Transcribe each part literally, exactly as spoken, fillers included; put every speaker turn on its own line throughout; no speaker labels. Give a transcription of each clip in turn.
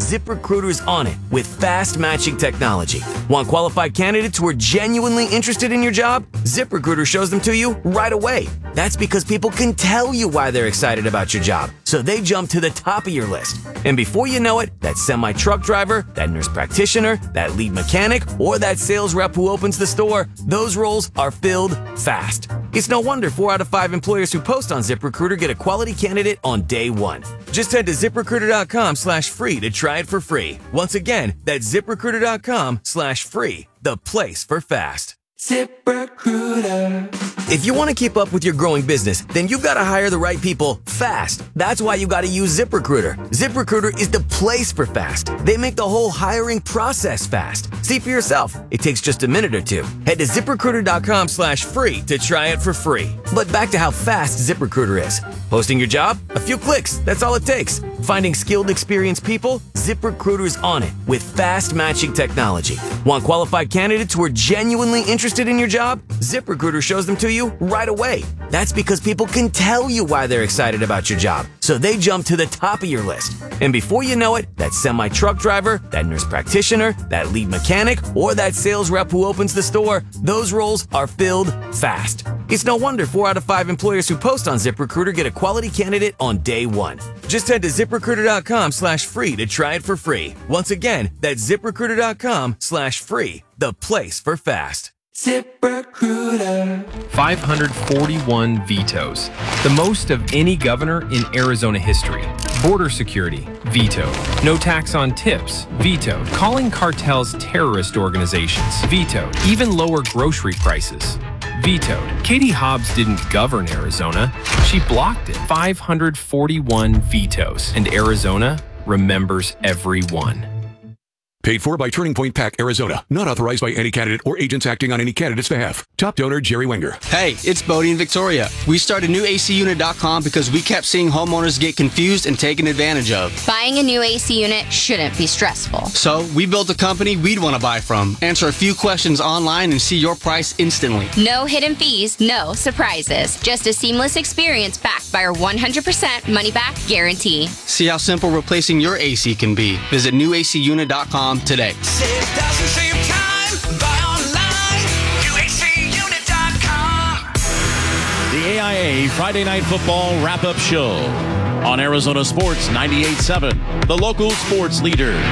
ZipRecruiter's on it with fast matching technology. Want qualified candidates who are genuinely interested in your job? ZipRecruiter shows them to you right away. That's because people can tell you why they're excited about your job, so they jump to the top of your list. And before you know it, that semi-truck driver, that nurse practitioner, that lead mechanic, or that sales rep who opens the store, those roles are filled fast. It's no wonder four out of five employers who post on ZipRecruiter get a quality candidate on day one. Just head to ZipRecruiter.com slash free to try it for free. Once again, that's ZipRecruiter.com slash free, the place for fast. ZipRecruiter. If you want to keep up with your growing business, then you've got to hire the right people fast. That's why you got to use ZipRecruiter. ZipRecruiter is the place for fast. They make the whole hiring process fast. See for yourself. It takes just a minute or two. Head to ZipRecruiter.com slash free to try it for free. But back to how fast ZipRecruiter is. Posting your job? A few clicks. That's all it takes. Finding skilled, experienced people? ZipRecruiter's on it with fast matching technology. Want qualified candidates who are genuinely interested in your job? ZipRecruiter shows them to you right away. That's because people can tell you why they're excited about your job, so they jump to the top of your list. And before you know it, that semi-truck driver, that nurse practitioner, that lead mechanic, or that sales rep who opens the store, those roles are filled fast. It's no wonder four out of five employers who post on ZipRecruiter get a quality candidate on day one. Just head to ZipRecruiter.com slash free to try it for free. Once again, that's ZipRecruiter.com slash free, the place for fast. ZipRecruiter.
five hundred forty-one vetoes, the most of any governor in Arizona history. Border security, vetoed. No tax on tips, vetoed. Calling cartels terrorist organizations, vetoed. Even lower grocery prices, vetoed. Katie Hobbs didn't govern Arizona, she blocked it. five hundred forty-one vetoes, and Arizona remembers every one.
Paid for by Turning Point Pack, Arizona. Not authorized by any candidate or agents acting on any candidate's behalf. Top donor, Jerry Wenger.
Hey, it's Bodie in Victoria. We started new A C unit dot com because we kept seeing homeowners get confused and taken advantage of.
Buying a new A C unit shouldn't be stressful.
So we built a company we'd want to buy from. Answer a few questions online and see your price instantly.
No hidden fees, no surprises. Just a seamless experience backed by our one hundred percent money-back guarantee.
See how simple replacing your A C can be. Visit new A C unit dot com today.
Save thousands, save time, buy online, U A C unit dot com.
The A I A Friday Night Football Wrap-Up Show on Arizona Sports ninety-eight point seven, the local sports leader.
All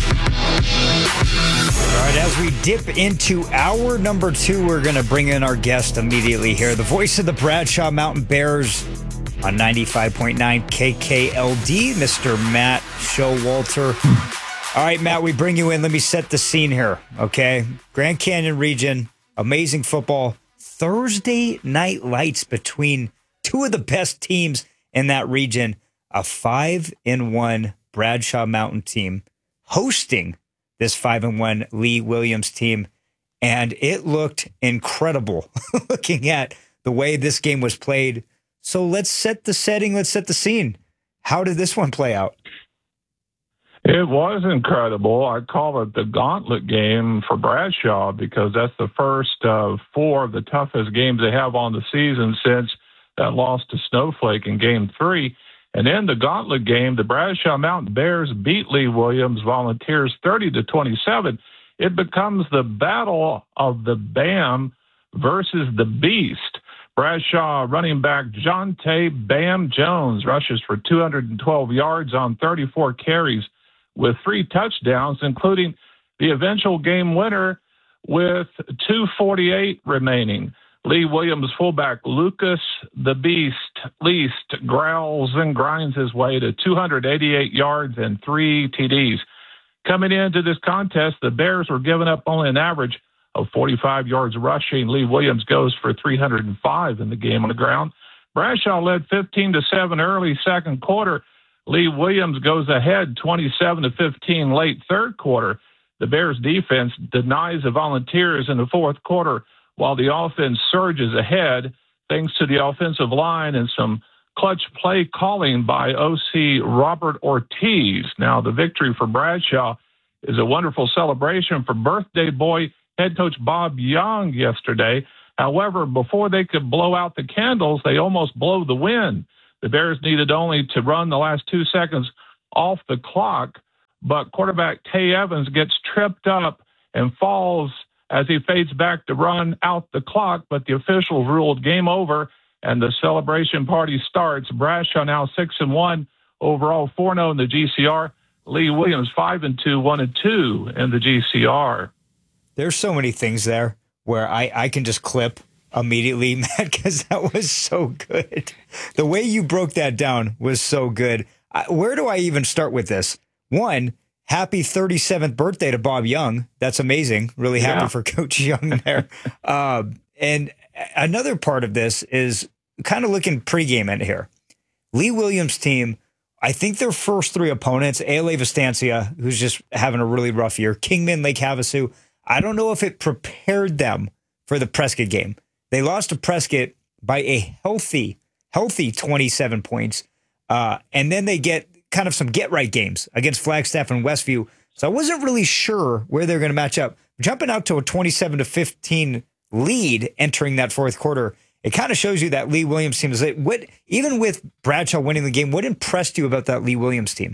right, as we dip into hour number two, we're going to bring in our guest immediately here, the voice of the Bradshaw Mountain Bears on ninety-five point nine K K L D, Mister Matt Showalter. All right, Matt, we bring you in. Let me set the scene here, okay? Grand Canyon region, amazing football. Thursday night lights between two of the best teams in that region. A five and one Bradshaw Mountain team hosting this five and one Lee Williams team, and it looked incredible looking at the way this game was played. So let's set the setting. Let's set the scene. How did this one play out?
It was incredible. I call it the gauntlet game for Bradshaw because that's the first of four of the toughest games they have on the season since that loss to Snowflake in game three. And in the gauntlet game, the Bradshaw Mountain Bears beat Lee Williams Volunteers thirty to twenty-seven. It becomes the battle of the Bam versus the Beast. Bradshaw running back Jonte Bam Jones rushes for two hundred twelve yards on thirty-four carries, with three touchdowns, including the eventual game winner with two forty-eight remaining. Lee Williams fullback Lucas the Beast Least growls and grinds his way to two hundred eighty-eight yards and three T Ds. Coming into this contest, the Bears were giving up only an average of forty-five yards rushing. Lee Williams goes for three hundred five in the game on the ground. Bradshaw led fifteen to seven early second quarter. Lee Williams goes ahead twenty-seven to fifteen late third quarter. The Bears defense denies the Volunteers in the fourth quarter while the offense surges ahead thanks to the offensive line and some clutch play calling by O C Robert Ortiz. Now, the victory for Bradshaw is a wonderful celebration for birthday boy head coach Bob Young yesterday. However, before they could blow out the candles, they almost blow the wind. The Bears needed only to run the last two seconds off the clock but quarterback Tay Evans gets tripped up and falls as he fades back to run out the clock, but the officials ruled game over, and the celebration party starts. Bradshaw now six and one overall, four and oh in the G C R. Lee Williams five and two, one and two in the G C R.
There's so many things there where I, I can just clip immediately, Matt, because that was so good. The way you broke that down was so good. I, where do I even start with this? One, happy thirty-seventh birthday to Bob Young. That's amazing. Really happy
Yeah.
for Coach Young there. um, and another part of this is kind of looking pregame in here. Lee Williams' team, I think their first three opponents, A L A Vistancia, who's just having a really rough year, Kingman, Lake Havasu, I don't know if it prepared them for the Prescott game. They lost to Prescott by a healthy, healthy twenty-seven points. Uh, and then they get kind of some get-right games against Flagstaff and Westview. So I wasn't really sure where they're going to match up. Jumping out to a twenty-seven to fifteen lead entering that fourth quarter, it kind of shows you that Lee Williams team is what, even with Bradshaw winning the game, what impressed you about that Lee Williams team?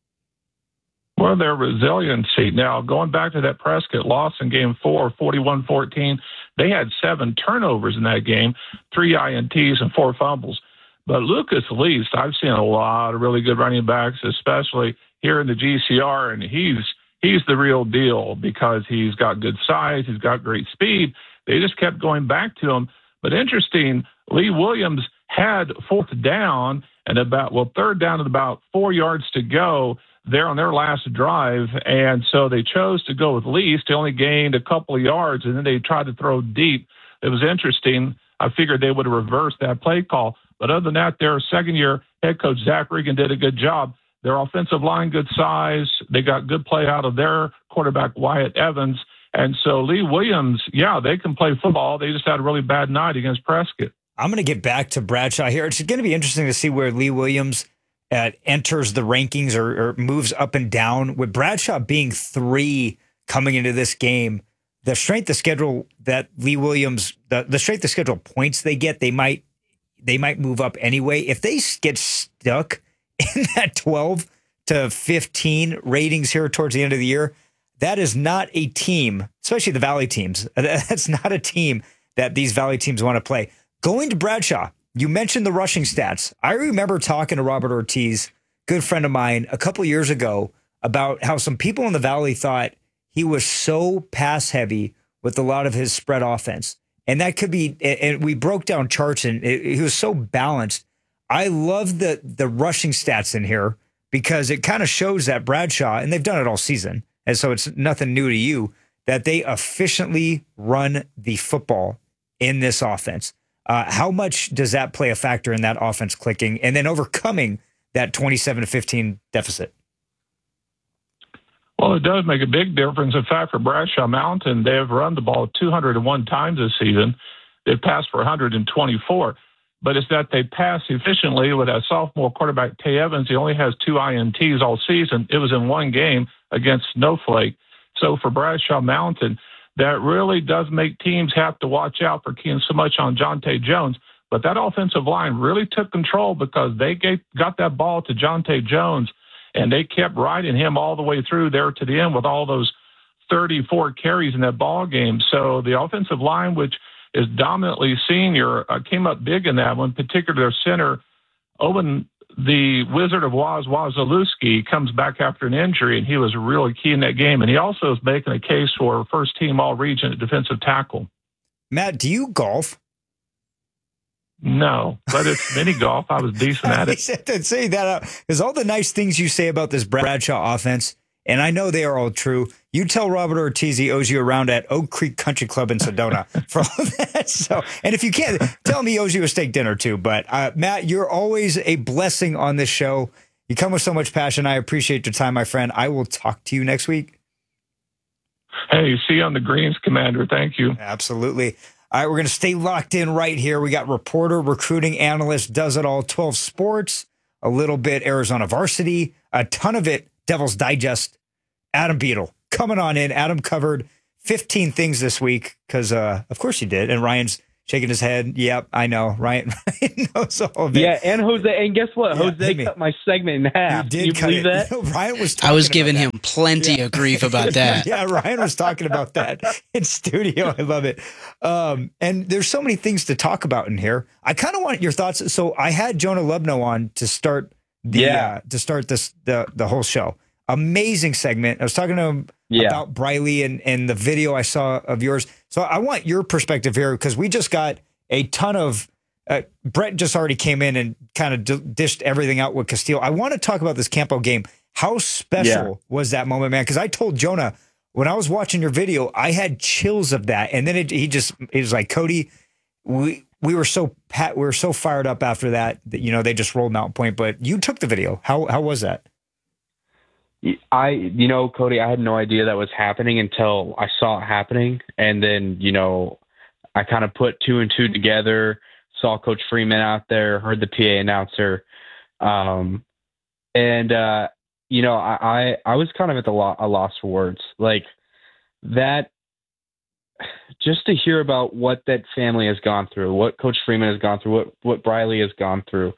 Well, their resiliency. Now, going back to that Prescott loss in game four, forty-one fourteen, they had seven turnovers in that game, three I N Ts and four fumbles. But Lucas Least, I've seen a lot of really good running backs, especially here in the G C R, and he's he's the real deal because he's got good size, he's got great speed. They just kept going back to him. But interesting, Lee Williams had fourth down and about, well, third down and about four yards to go there on their last drive. And so they chose to go with Least. They only gained a couple of yards, and then they tried to throw deep. It was interesting. I figured they would have reversed that play call. But other than that, their second-year head coach, Zach Regan, did a good job. Their offensive line, good size. They got good play out of their quarterback, Wyatt Evans. And so Lee Williams, yeah, they can play football. They just had a really bad night against Prescott.
I'm going to get back to Bradshaw here. It's going to be interesting to see where Lee Williams uh, enters the rankings or, or moves up and down. With Bradshaw being three coming into this game, the strength of schedule that Lee Williams, the, the strength of schedule points they get, they might they might move up anyway. If they get stuck in that twelve to fifteen ratings here towards the end of the year, that is not a team, especially the Valley teams. That's not a team that these Valley teams want to play. Going to Bradshaw, you mentioned the rushing stats. I remember talking to Robert Ortiz, good friend of mine, a couple years ago about how some people in the Valley thought he was so pass heavy with a lot of his spread offense. And that could be, and we broke down charts and it, he was so balanced. I love the the rushing stats in here because it kind of shows that Bradshaw, and they've done it all season, and so it's nothing new to you, that they efficiently run the football in this offense. Uh, how much does that play a factor in that offense clicking and then overcoming that twenty-seven to fifteen deficit?
Well, it does make a big difference. In fact, for Bradshaw Mountain, they have run the ball two hundred one times this season. They've passed for one hundred twenty-four. But it's that they pass efficiently with that sophomore quarterback, Tay Evans. He only has two I N Ts all season. It was in one game against Snowflake. So for Bradshaw Mountain, that really does make teams have to watch out for keying so much on Jonte Jones. But that offensive line really took control because they gave, got that ball to Jonte Jones, and they kept riding him all the way through there to the end with all those thirty-four carries in that ball game. So the offensive line, which is dominantly senior, uh, came up big in that one, particularly their center, Owen, the Wizard of Waz Wazalewski, comes back after an injury, and he was really key in that game. And he also is making a case for first-team all-region at defensive tackle.
Matt, do you golf?
No, but it's mini golf. I was decent at it.
I said say that out because all the nice things you say about this Bradshaw offense, and I know they are all true. You tell Robert Ortiz he owes you around at Oak Creek Country Club in Sedona for all that. So, and if you can't, tell him he owes you a steak dinner too. But uh, Matt, you're always a blessing on this show. You come with so much passion. I appreciate your time, my friend. I will talk to you next week.
Hey, see you on the greens, Commander. Thank you.
Absolutely. All right, we're going to stay locked in right here. We got reporter, recruiting analyst, does it all, twelve sports, a little bit Arizona varsity, a ton of it Devil's Digest. Adam Beadle coming on in. Adam covered fifteen things this week because, uh, of course, he did. And Ryan's shaking his head. Yep, I know. Ryan, Ryan knows all of it.
Yeah, and Jose, and guess what?
Yeah,
Jose
hit me.
cut my segment in half.
He did
Can you
cut
believe
it.
that?
You know, Ryan was.
I was
talking
giving
about
him
that.
plenty
Yeah.
of grief about that.
Yeah, Ryan was talking about that in studio. I love it. Um, and there's so many things to talk about in here. I kind of want your thoughts. So I had Jonah Lubno on to start the
Yeah.
uh, to start this the the whole show. Amazing segment. I was talking to him
Yeah.
about Briley and and the video I saw of yours. So I want your perspective here because we just got a ton of. Uh, Brett just already came in and kind of d- dished everything out with Castillo. I want to talk about this Campo game. How special
Yeah.
was that moment, man? Because I told Jonah when I was watching your video, I had chills of that, and then it, he just he was like, Cody, we we were so pat, we were so fired up after that that you know they just rolled Mountain Point. But you took the video. How how was that?
I, you know, Cody, I had no idea that was happening until I saw it happening. And then, you know, I kind of put two and two together, saw Coach Freeman out there, heard the P A announcer. Um, and, uh, you know, I, I, I was kind of at the lo- a loss for words. Like that, just to hear about what that family has gone through, what Coach Freeman has gone through, what, what Briley has gone through.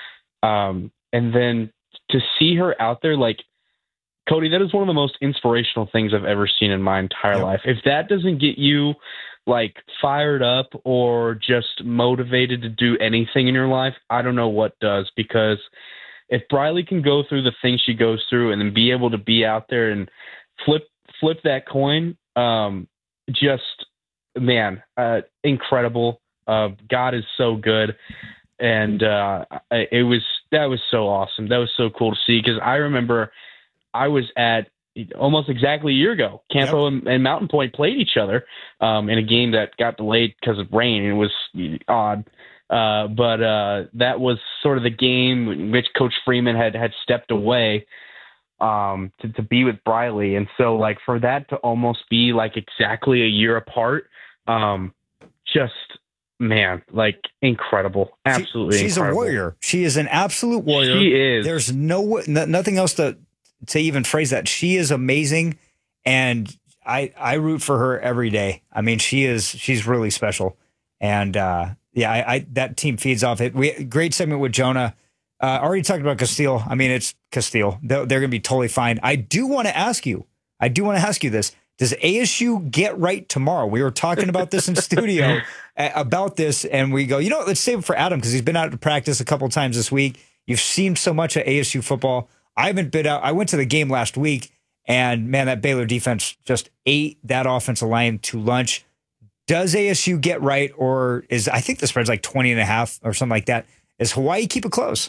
Um, and then to see her out there, like, Cody, that is one of the most inspirational things I've ever seen in my entire
Yep.
life. If that doesn't get you like fired up or just motivated to do anything in your life, I don't know what does. Because if Briley can go through the things she goes through and then be able to be out there and flip flip that coin, um, just man, uh, incredible. Uh, God is so good, and uh, it was that was so awesome. That was so cool to see because I remember. I was at almost exactly a year ago. Campo yep. and, and Mountain Point played each other um, in a game that got delayed because of rain. It was odd. Uh, but uh, that was sort of the game in which Coach Freeman had, had stepped away um, to, to be with Briley. And so, like, for that to almost be, like, exactly a year apart, um, just, man, like, incredible. Absolutely
she, She's
incredible.
a warrior. She is an absolute warrior.
She is.
There's no, no nothing else to to even phrase that. She is amazing, and I I root for her every day. I mean, she is she's really special, and uh, yeah, I, I that team feeds off it. We great segment with Jonah. Uh, already talked about Castillo. I mean, it's Castillo. They're, they're going to be totally fine. I do want to ask you. I do want to ask you this. Does A S U get right tomorrow? We were talking about this in studio about this, and we go, you know what, let's save it for Adam because he's been out to practice a couple times this week. You've seen so much of A S U football. I haven't been out. I went to the game last week, and man, that Baylor defense just ate that offensive line to lunch. Does A S U get right, or is I think the spread's like twenty and a half or something like that? Is Hawaii keep it close?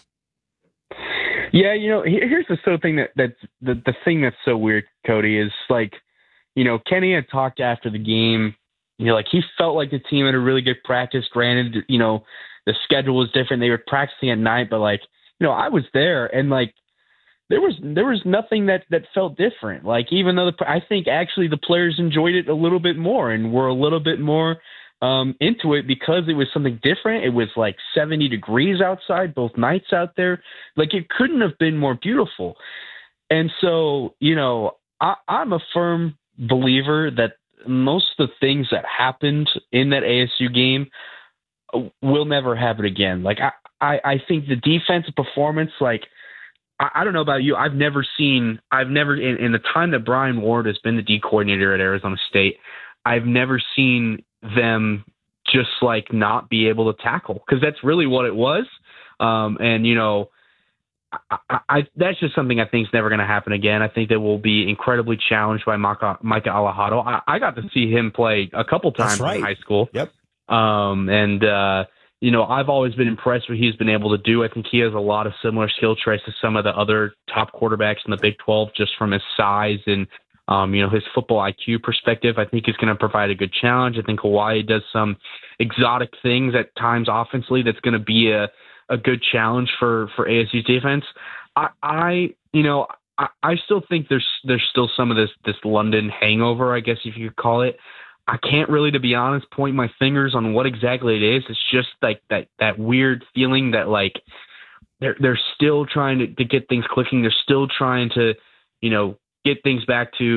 Yeah, you know, here's the so thing that that's the the thing that's so weird, Cody, is like, you know, Kenny had talked after the game. You know, like he felt like the team had a really good practice. Granted, you know, the schedule was different. They were practicing at night, but like, you know, I was there, and like. There was there was nothing that, that felt different. Like even though the, I think actually the players enjoyed it a little bit more and were a little bit more um, into it because it was something different. It was like seventy degrees outside both nights out there. Like it couldn't have been more beautiful. And so you know I, I'm a firm believer that most of the things that happened in that A S U game will never happen again. Like I I, I think the defensive performance like. I don't know about you. I've never seen, I've never, in, in the time that Brian Ward has been the D coordinator at Arizona State, I've never seen them just like not be able to tackle because that's really what it was. Um, and, you know, I, I, I, that's just something I think is never going to happen again. I think that we'll be incredibly challenged by Micah, Micah Alejado. I, I got to see him play a couple times
right.
in high school.
Yep.
Um, and, uh, You know, I've always been impressed with what he's been able to do. I think he has a lot of similar skill traits to some of the other top quarterbacks in the Big twelve, just from his size and, um, you know, his football I Q perspective. I think he's going to provide a good challenge. I think Hawaii does some exotic things at times offensively that's going to be a, a good challenge for, for A S U's defense. I, I you know, I, I still think there's there's still some of this this London hangover, I guess if you could call it. I can't really, to be honest, point my fingers on what exactly it is. It's just like that that weird feeling that like they're they're still trying to, to get things clicking. They're still trying to, you know, get things back to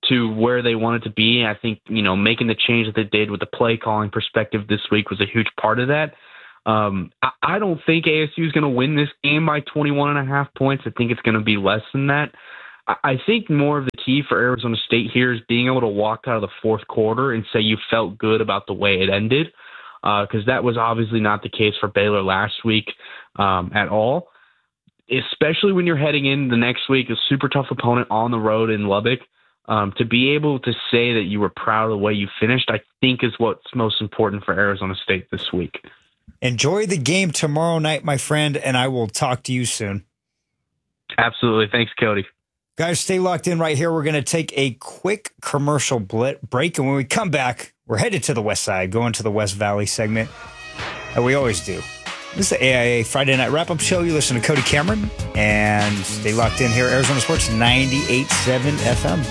to where they wanted to be. I think, you know, making the change that they did with the play calling perspective this week was a huge part of that. Um, I, I don't think A S U is going to win this game by twenty-one and a half points. I think it's going to be less than that. I, I think more of the key for Arizona State here is being able to walk out of the fourth quarter and say you felt good about the way it ended, because uh, that was obviously not the case for Baylor last week um, at all, especially when you're heading in the next week, a super tough opponent on the road in Lubbock. Um, to be able to say that you were proud of the way you finished, I think is what's most important for Arizona State this week.
Enjoy the game tomorrow night, my friend, and I will talk to you soon.
Absolutely. Thanks, Cody.
Guys, stay locked in right here. We're going to take a quick commercial break, and when we come back, we're headed to the west side, going to the West Valley segment, that we always do. This is the A I A Friday Night Wrap-Up Show. You listen to Cody Cameron, and stay locked in here. Arizona Sports ninety-eight point seven F M.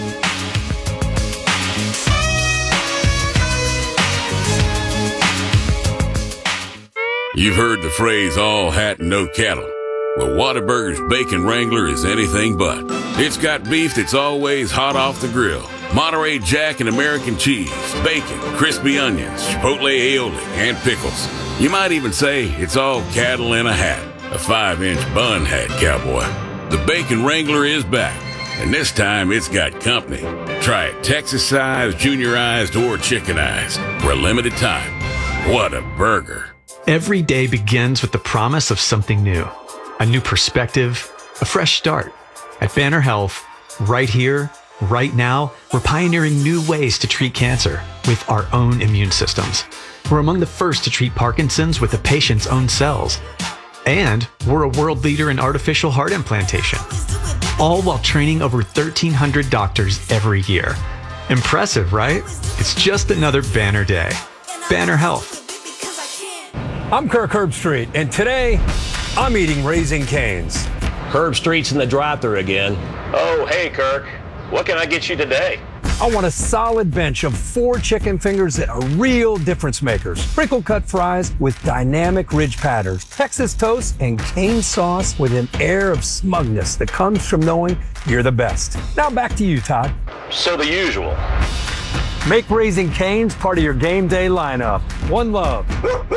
You've heard the phrase, all hat and no cattle. Well, Whataburger's Bacon Wrangler is anything but. It's got beef that's always hot off the grill. Monterey Jack and American cheese, bacon, crispy onions, chipotle aioli, and pickles. You might even say it's all cattle in a hat. A five-inch bun hat, cowboy. The Bacon Wrangler is back, and this time it's got company. Try it Texas-sized, juniorized, or chickenized for a limited time. What a burger.
Every day begins with the promise of something new. A new perspective, a fresh start. At Banner Health, right here, right now, we're pioneering new ways to treat cancer with our own immune systems. We're among the first to treat Parkinson's with a patient's own cells. And we're a world leader in artificial heart implantation. All while training over thirteen hundred doctors every year. Impressive, right? It's just another Banner day. Banner Health.
I'm Kirk Herbstreit, and today I'm eating Raising Cane's.
Herbstreit's in the drive-thru again. Oh, hey, Kirk. What can I get you today?
I want a solid bench of four chicken fingers that are real difference makers. Sprinkle cut fries with dynamic ridge patterns, Texas toast, and cane sauce with an air of smugness that comes from knowing you're the best. Now back to you, Todd.
So the usual.
Make Raising Cane's part of your game day lineup. One love.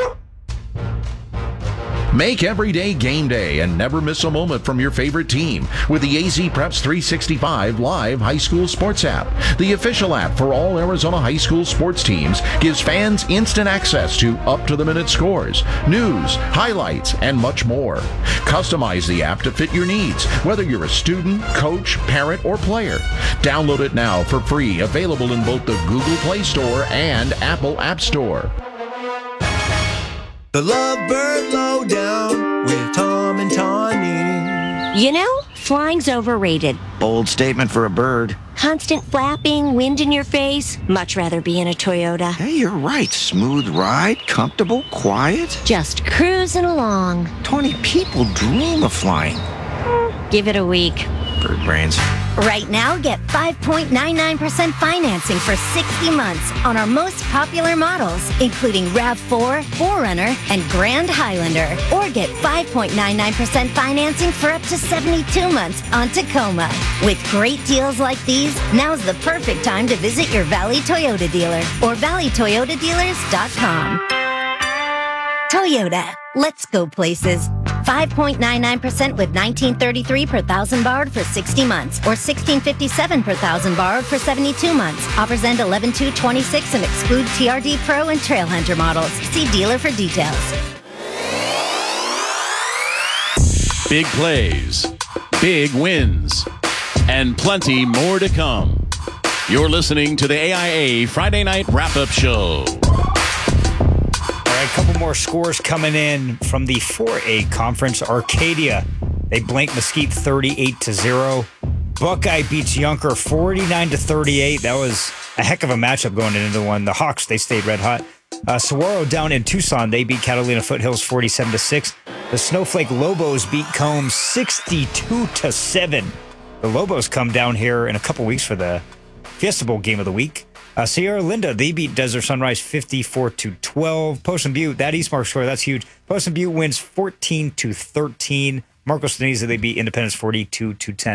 Make every day game day and never miss a moment from your favorite team with the A Z Preps three sixty-five live high school sports app. The official app for all Arizona high school sports teams gives fans instant access to up-to-the-minute scores, news, highlights, and much more. Customize the app to fit your needs, whether you're a student, coach, parent, or player. Download it now for free, available in both the Google Play Store and Apple App Store.
The Lovebird Lowdown with Tom and Tawny.
You know, flying's overrated.
Bold statement for a bird.
Constant flapping, wind in your face. Much rather be in a Toyota.
Hey, you're right. Smooth ride, comfortable, quiet.
Just cruising along.
Tawny, people dream of flying.
Mm, give it a week.
Bird brains.
Right now, get five point nine nine percent financing for sixty months on our most popular models, including RAV four, four runner, and Grand Highlander. Or get five point nine nine percent financing for up to seventy-two months on Tacoma. With great deals like these, now's the perfect time to visit your Valley Toyota dealer or valley toyota dealers dot com. Toyota, let's go places. five point nine nine percent with nineteen thirty-three per thousand borrowed for sixty months or sixteen fifty-seven per thousand borrowed for seventy-two months. Offers end eleven two twenty-six and exclude T R D Pro and Trailhunter models. See dealer for details.
Big plays, big wins, and plenty more to come. You're listening to the A I A Friday Night Wrap-Up Show.
A couple more scores coming in from the four A conference. Arcadia, they blank Mesquite thirty-eight to zero. Buckeye beats Yunker forty-nine to thirty-eight. That was a heck of a matchup going into the one. The Hawks, they stayed red hot. Uh, Saguaro down in Tucson, they beat Catalina Foothills forty-seven to six. The Snowflake Lobos beat Combs sixty-two to seven. The Lobos come down here in a couple weeks for the Fiesta Bowl game of the week. Uh, Sierra Linda, they beat Desert Sunrise fifty-four to twelve. Post and Butte, that Eastmark score, that's huge. Post and Butte wins fourteen to thirteen. Marcos Deniza, they beat Independence forty-two to ten.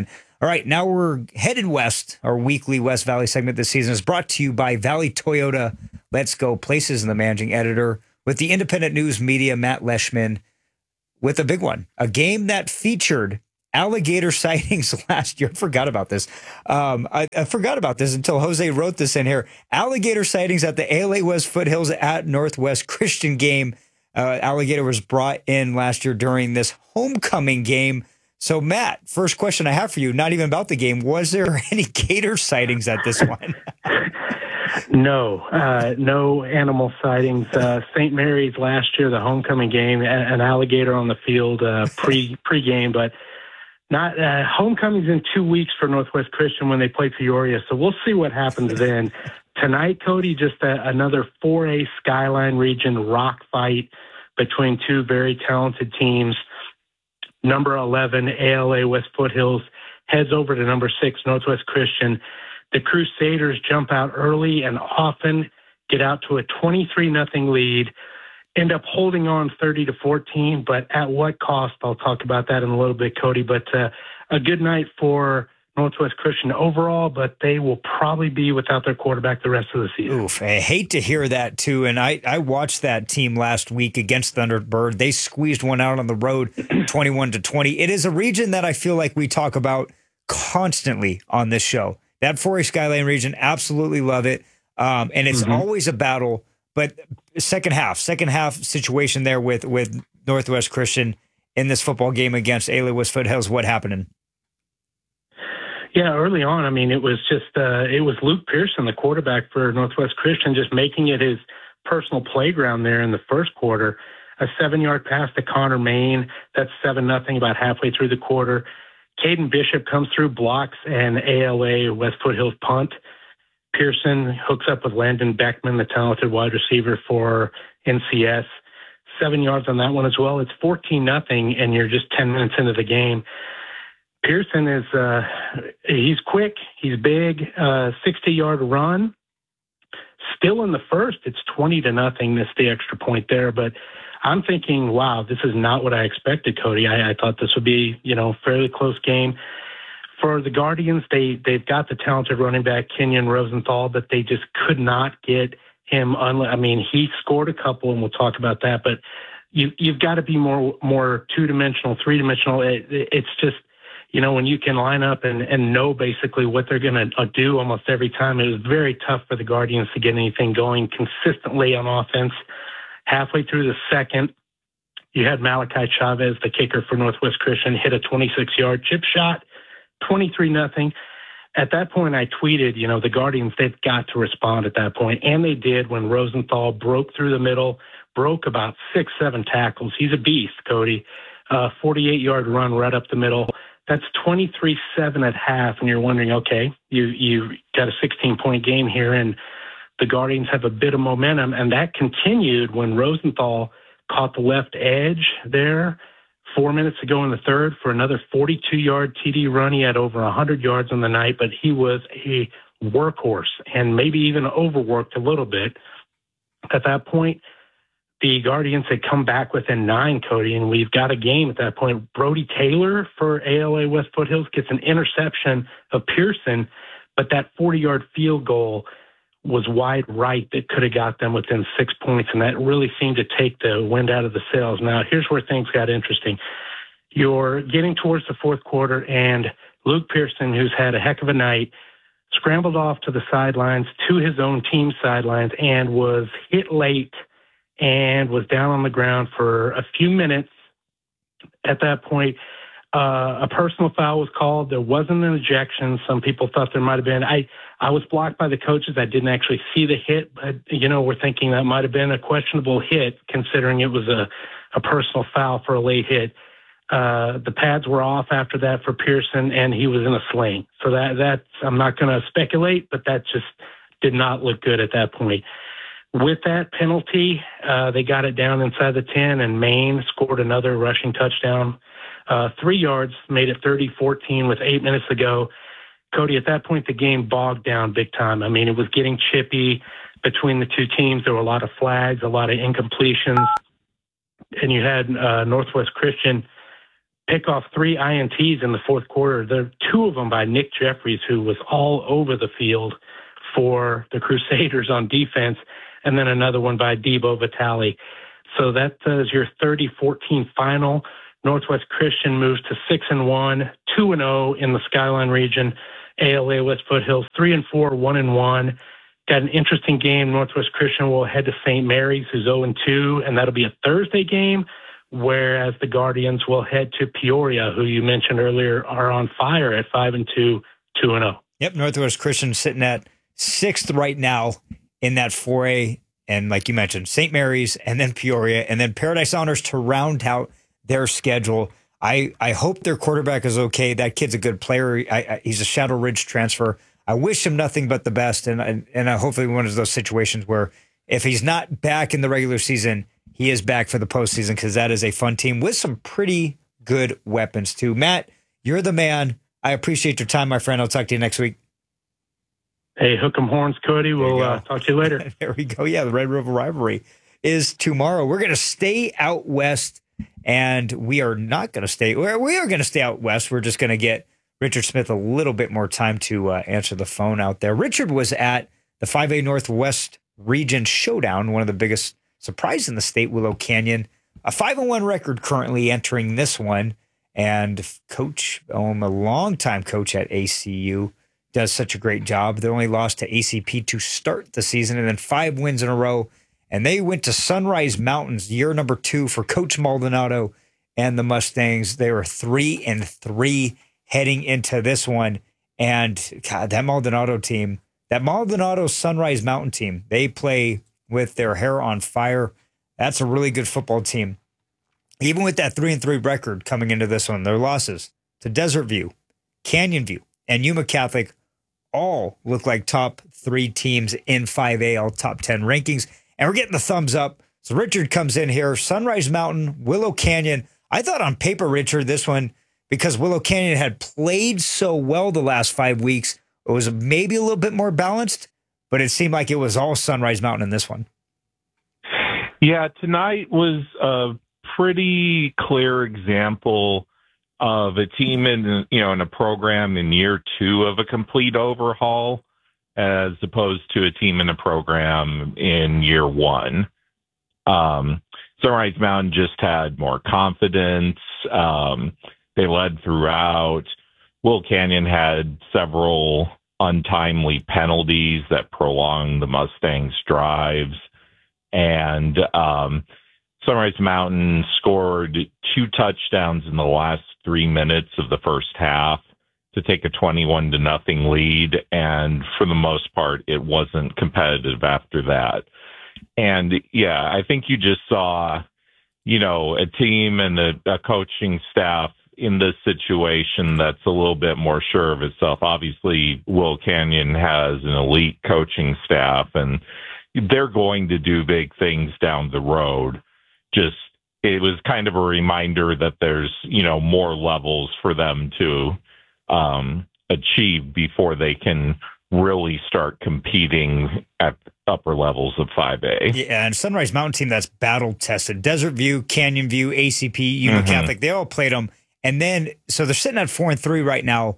All right, now we're headed west. Our weekly West Valley segment this season is brought to you by Valley Toyota. Let's go places, and the managing editor with the independent news media, Matt Leishman, with a big one. A game that featured alligator sightings last year. I forgot about this. Um, I, I forgot about this until Jose wrote this in here. Alligator sightings at the A L A West Foothills at Northwest Christian game. Uh, alligator was brought in last year during this homecoming game. So, Matt, first question I have for you, not even about the game, was there any gator sightings at this one?
No, uh, no animal sightings. Uh, Saint Mary's last year, the homecoming game, an alligator on the field uh, pre pre-game, but not uh, homecoming's in two weeks for Northwest Christian when they play Peoria. So we'll see what happens then. Tonight, Cody, just a, another four A Skyline Region rock fight between two very talented teams. Number eleven, A L A West Foothills, heads over to number six, Northwest Christian. The Crusaders jump out early and often get out to a twenty-three nothing lead, end up holding on thirty to fourteen, but at what cost? I'll talk about that in a little bit, Cody. But uh, a good night for Northwest Christian overall, but they will probably be without their quarterback the rest of the season.
Oof, I hate to hear that, too. And I, I watched that team last week against Thunderbird. They squeezed one out on the road, twenty-one to twenty. It is a region that I feel like we talk about constantly on this show. That four A Skyline region, absolutely love it. Um, and it's mm-hmm. always a battle. But second half, second half situation there with, with Northwest Christian in this football game against A L A West Foothills, what happened?
Yeah, early on, I mean, it was just, uh, it was Luke Pearson, the quarterback for Northwest Christian, just making it his personal playground there in the first quarter. A seven-yard pass to Connor Main. That's seven nothing about halfway through the quarter. Caden Bishop comes through, blocks, and A L A West Foothills punt. Pearson hooks up with Landon Beckman, the talented wide receiver for N C S. Seven yards on that one as well. It's fourteen nothing, and you're just ten minutes into the game. Pearson is, uh, he's quick, he's big, uh, sixty-yard run. Still in the first, it's twenty to nothing. Missed the extra point there, but I'm thinking, wow, this is not what I expected, Cody. I, I thought this would be, you know, fairly close game. For the Guardians, they, they've got the talented running back, Kenyon Rosenthal, but they just could not get him. Un- I mean, he scored a couple, and we'll talk about that, but you, you've got to be more, more two-dimensional, three-dimensional. It, it's just, you know, when you can line up and, and know basically what they're going to uh, do almost every time, it was very tough for the Guardians to get anything going consistently on offense. Halfway through the second, you had Malachi Chavez, the kicker for Northwest Christian, hit a twenty-six-yard chip shot, twenty-three nothing. At that point, I tweeted, you know, the Guardians, they've got to respond at that point, and they did when Rosenthal broke through the middle, broke about six, seven tackles. He's a beast, Cody. Uh, forty-eight-yard run right up the middle. That's twenty-three seven at half, and you're wondering, okay, you you got a sixteen-point game here, and the Guardians have a bit of momentum, and that continued when Rosenthal caught the left edge there four minutes to go in the third for another forty-two-yard T D run. He had over one hundred yards on the night, but he was a workhorse and maybe even overworked a little bit. At that point, the Guardians had come back within nine, Cody, and we've got a game at that point. Brody Taylor for A L A West Foothills gets an interception of Pearson, but that forty-yard field goal was wide right that could have got them within six points, and that really seemed to take the wind out of the sails. Now, here's where things got interesting. You're getting towards the fourth quarter, and Luke Pearson, who's had a heck of a night, scrambled off to the sidelines, to his own team sidelines, and was hit late and was down on the ground for a few minutes. At that point, uh, a personal foul was called. There wasn't an ejection. Some people thought there might have been. I, I was blocked by the coaches. I didn't actually see the hit, but, you know, we're thinking that might have been a questionable hit considering it was a, a personal foul for a late hit. Uh, the pads were off after that for Pearson, and he was in a sling. So that that's, I'm not going to speculate, but that just did not look good at that point. With that penalty, uh, they got it down inside the ten, and Maine scored another rushing touchdown. Uh, three yards, made it thirty fourteen with eight minutes to go. Cody, at that point, the game bogged down big time. I mean, it was getting chippy between the two teams. There were a lot of flags, a lot of incompletions. And you had uh, Northwest Christian pick off three I N Ts in the fourth quarter. There are two of them by Nick Jeffries, who was all over the field for the Crusaders on defense, and then another one by Debo Vitale. So that is your thirty fourteen final. Northwest Christian moves to six and one, two and zero in the Skyline region. A L A West Foothills three and four, one and one. Got an interesting game. Northwest Christian will head to Saint Mary's, who's zero and two, and that'll be a Thursday game. Whereas the Guardians will head to Peoria, who you mentioned earlier are on fire at five and two, two and zero.
Yep, Northwest Christian sitting at sixth right now in that four A. And like you mentioned, Saint Mary's and then Peoria and then Paradise Honors to round out their schedule. I, I hope their quarterback is okay. That kid's a good player. I, I, he's a Shadow Ridge transfer. I wish him nothing but the best. And, and, and I hopefully one of those situations where if he's not back in the regular season, he is back for the postseason, because that is a fun team with some pretty good weapons too. Matt, you're the man. I appreciate your time, my friend. I'll talk to you next week.
Hey, hook 'em horns, Cody. We'll uh, talk to you later.
There we go. Yeah, the Red River Rivalry is tomorrow. We're going to stay out west, and we are not going to stay. We are going to stay out west. We're just going to get Richard Smith a little bit more time to uh, answer the phone out there. Richard was at the five A Northwest Region Showdown, one of the biggest surprises in the state, Willow Canyon. A five and one record currently entering this one, and Coach, um, a longtime coach at A C U, does such a great job. They only lost to A C P to start the season, and then five wins in a row. And they went to Sunrise Mountains, year number two for Coach Maldonado and the Mustangs. They were three and three heading into this one. And God, that Maldonado team, that Maldonado Sunrise Mountain team, they play with their hair on fire. That's a really good football team. Even with that three and three record coming into this one, their losses to Desert View, Canyon View, and Yuma Catholic all look like top three teams in five A, all top ten rankings. And we're getting the thumbs up. So Richard comes in here, Sunrise Mountain, Willow Canyon. I thought on paper, Richard, this one, because Willow Canyon had played so well the last five weeks, it was maybe a little bit more balanced, but it seemed like it was all Sunrise Mountain in this one.
Yeah, tonight was a pretty clear example of a team in, you know, in a program in year two of a complete overhaul, as opposed to a team in a program in year one. Um, Sunrise Mountain just had more confidence. Um, they led throughout. Will Canyon had several untimely penalties that prolonged the Mustangs' drives. And um, Sunrise Mountain scored two touchdowns in the last three minutes of the first half to take a twenty-one to nothing lead. And for the most part, it wasn't competitive after that. And yeah, I think you just saw, you know, a team and a, a coaching staff in this situation that's a little bit more sure of itself. Obviously, Will Canyon has an elite coaching staff, and they're going to do big things down the road. Just, it was kind of a reminder that there's, you know, more levels for them to um, achieve before they can really start competing at upper levels of five A.
Yeah, and Sunrise Mountain team that's battle tested. Desert View, Canyon View, A C P, Yuma mm-hmm. Catholic, they all played them. And then, so they're sitting at four and three right now.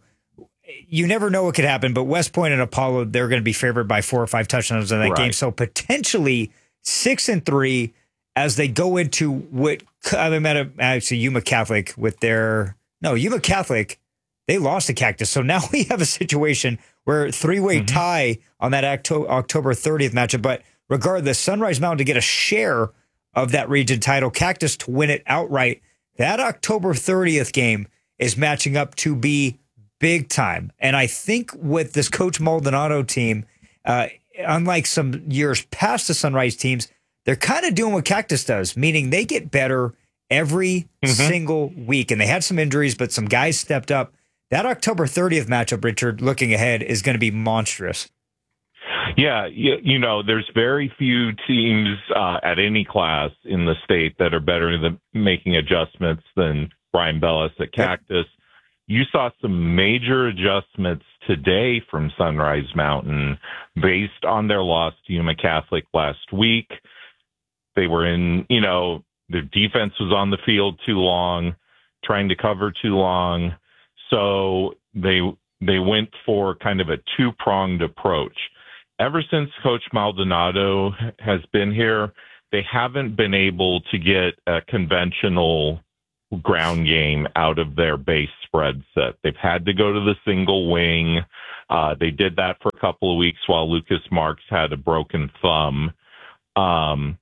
You never know what could happen, but West Point and Apollo, they're going to be favored by four or five touchdowns in that right. game. So potentially six and three as they go into what I mean, actually Yuma Catholic with their no Yuma Catholic, they lost to Cactus. So now we have a situation where three-way mm-hmm. tie on that Octo- October thirtieth matchup. But regardless, Sunrise Mountain to get a share of that region title, Cactus to win it outright. That October thirtieth game is matching up to be big time. And I think with this Coach Maldonado team, uh, unlike some years past the Sunrise teams, they're kind of doing what Cactus does, meaning they get better every mm-hmm. single week. And they had some injuries, but some guys stepped up. That October thirtieth matchup, Richard, looking ahead, is going to be monstrous.
Yeah, you, you know, there's very few teams uh, at any class in the state that are better than making adjustments than Brian Bellis at Cactus. You saw some major adjustments today from Sunrise Mountain based on their loss to Yuma Catholic last week. They were in, you know, their defense was on the field too long. trying to cover too long. So they they went for kind of a two-pronged approach. Ever since Coach Maldonado has been here, they haven't been able to get a conventional ground game out of their base spread set. They've had to go to the single wing. Uh, they did that for a couple of weeks while Lucas Marks had a broken thumb. Um,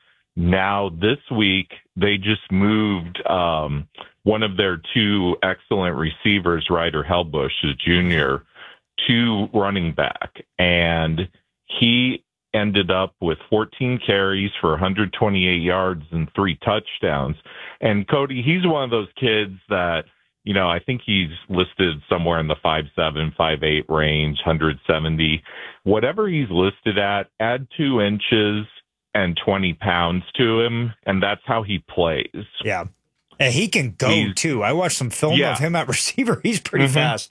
now this week, they just moved um, one of their two excellent receivers, Ryder Helbush, a junior, to running back. And he ended up with fourteen carries for one hundred twenty-eight yards and three touchdowns. And Cody, he's one of those kids that, you know, I think he's listed somewhere in the five seven, five eight range, one hundred seventy. Whatever he's listed at, add two inches and twenty pounds to him, and that's how he plays.
Yeah. And he can go, he's, too. I watched some film yeah. of him at receiver. He's pretty mm-hmm. fast.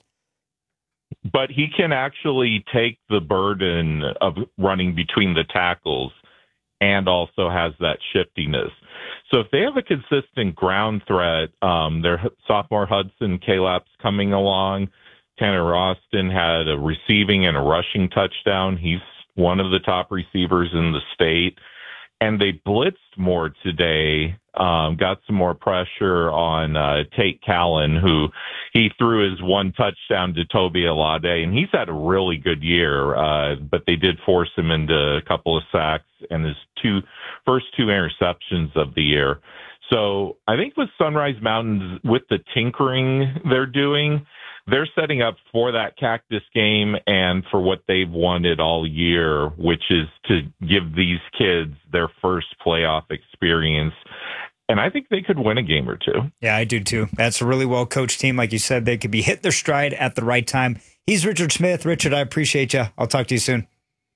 But he can actually take the burden of running between the tackles and also has that shiftiness. So if they have a consistent ground threat, um, their sophomore Hudson K-Lap's coming along. Tanner Austin had a receiving and a rushing touchdown. He's one of the top receivers in the state. And they blitzed more today, um, got some more pressure on uh, Tate Callan, who he threw his one touchdown to Toby Alade, and he's had a really good year, uh, but they did force him into a couple of sacks and his two first two interceptions of the year. So I think with Sunrise Mountains, with the tinkering they're doing, they're setting up for that Cactus game and for what they've wanted all year, which is to give these kids their first playoff experience. And I think they could win a game or two.
Yeah, I do too. That's a really well-coached team. Like you said, they could be hit their stride at the right time. He's Richard Smith. Richard, I appreciate you. I'll talk to you soon.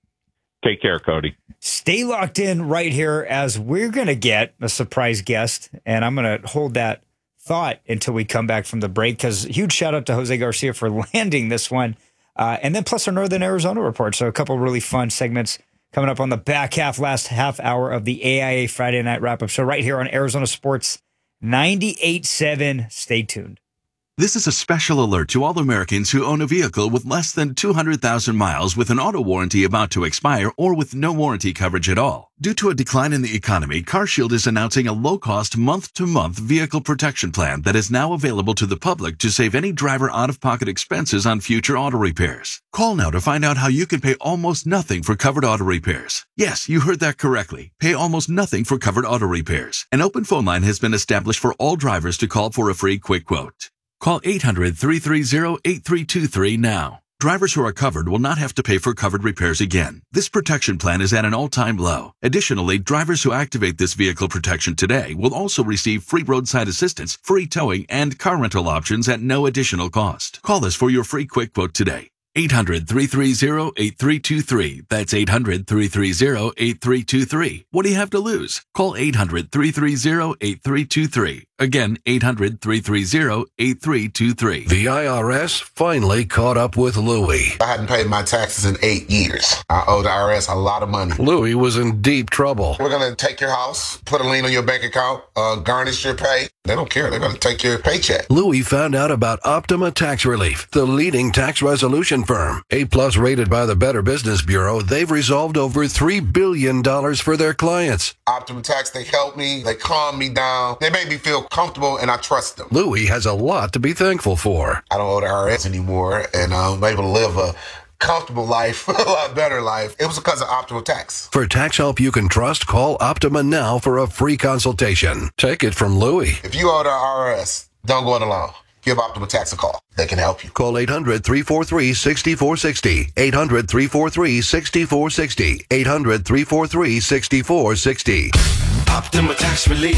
Take care, Cody.
Stay locked in right here as we're going to get a surprise guest, and I'm going to hold that thought until we come back from the break, because huge shout out to Jose Garcia for landing this one. Uh, and then plus our Northern Arizona report. So a couple really fun segments coming up on the back half, last half hour of the A I A Friday Night Wrap-Up Show right here on Arizona Sports ninety-eight point seven. Stay tuned.
This is a special alert to all Americans who own a vehicle with less than two hundred thousand miles with an auto warranty about to expire or with no warranty coverage at all. Due to a decline in the economy, CarShield is announcing a low-cost month-to-month vehicle protection plan that is now available to the public to save any driver out-of-pocket expenses on future auto repairs. Call now to find out how you can pay almost nothing for covered auto repairs. Yes, you heard that correctly. Pay almost nothing for covered auto repairs. An open phone line has been established for all drivers to call for a free quick quote. Call eight hundred, three three zero, eight three two three now. Drivers who are covered will not have to pay for covered repairs again. This protection plan is at an all-time low. Additionally, drivers who activate this vehicle protection today will also receive free roadside assistance, free towing, and car rental options at no additional cost. Call us for your free quick quote today. eight hundred, three three zero, eight three two three. That's eight hundred, three three zero, eight three two three. What do you have to lose? Call eight hundred, three three zero, eight three two three. Again, eight hundred, three three zero, eight three two three.
The I R S finally caught up with Louie.
I hadn't paid my taxes in eight years. I owe the I R S a lot of money.
Louie was in deep trouble.
We're going to take your house, put a lien on your bank account, uh, garnish your pay. They don't care. They're going to take your paycheck.
Louie found out about Optima Tax Relief, the leading tax resolution firm. A-plus rated by the Better Business Bureau, they've resolved over three billion dollars for their clients.
Optima Tax, they help me. They calm me down. They make me feel comfortable, and I trust them.
Louie has a lot to be thankful for.
I don't owe the I R S anymore, and I'm able to live a comfortable life, a lot better life. It was because of Optima Tax.
For tax help you can trust, call Optima now for a free consultation. Take it from Louie.
If you owe the I R S, don't go it alone. Give Optima Tax a call. They can help you.
Call eight hundred, three four three, six four six zero. eight hundred, three four three, six four six zero. eight hundred, three four three, six four six zero.
Optima Tax Relief.